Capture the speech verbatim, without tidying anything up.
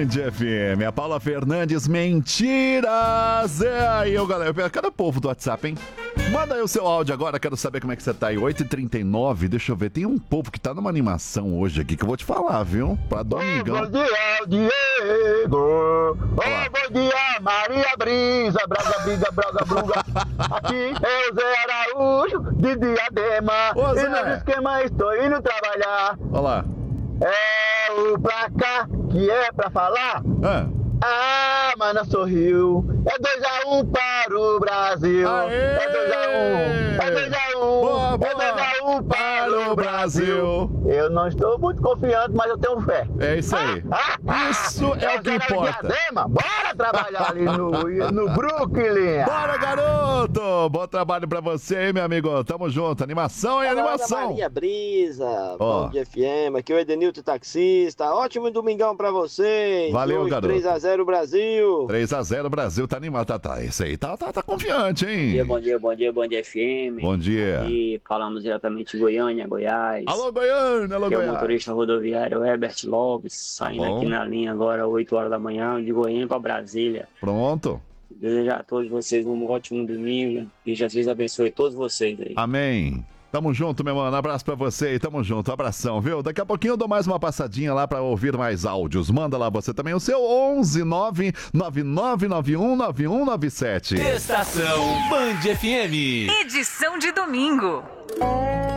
Band F M, a Paula Fernandes, mentiras! É aí, eu, galera, cadê o povo do WhatsApp, hein? Manda aí o seu áudio agora, quero saber como é que você tá aí. oito e trinta e nove, deixa eu ver, tem um povo que tá numa animação hoje aqui que eu vou te falar, viu? Pra Domingão. Bom dia, Diego! Oh, bom dia, Maria Brisa, Braga, Briga, Braga, Bruga. Aqui é o Zé Araújo, de Diadema. Ô, Zé. E no esquema estou indo trabalhar. Olha lá. É o pra cá que é pra falar. Ah. Ah, mas não sorriu. É dois a um para o Brasil. Aê! É dois a um. É dois a um. Boa, boa. É dois a um para o Brasil. Eu não estou muito confiante, mas eu tenho fé. É isso aí. Isso é o que importa. Diadema, bora trabalhar ali no, no Brooklyn. Bora, garoto! Bom trabalho pra você, hein, meu amigo. Tamo junto. Animação e animação. Maria Brisa, Ó. Bom dia F M, aqui é o Edenilton Taxista. Ótimo domingão pra vocês. Valeu, Hoje, garoto. três a zero Brasil. três a zero Brasil, tá animado, tá, tá. Esse aí tá, tá, tá confiante, Bom dia, hein? bom dia, bom dia, bom dia F M. Bom dia. E falamos diretamente de Goiânia, Goiás. Alô, Goiânia, alô, Aqui é o Goiânia. motorista rodoviário Herbert Lopes, saindo Bom. aqui na linha agora, oito horas da manhã, de Goiânia para Brasília. Pronto. Desejar a todos vocês um ótimo domingo e Jesus abençoe todos vocês aí. Amém. Tamo junto, meu mano. Abraço pra você e tamo junto. Abração, viu? Daqui a pouquinho eu dou mais uma passadinha lá pra ouvir mais áudios. Manda lá você também o seu onze nove nove nove nove um nove um nove sete. Estação Band F M. Edição de domingo.